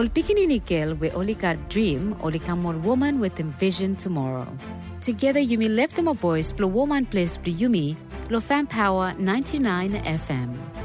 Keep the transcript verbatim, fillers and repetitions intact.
Ol pikini nikel we oli got dream, oli kamor woman with a vision tomorrow. Together Yumi left them a voice, blow woman place, blow Yumi, lo fan power ninety-nine F M.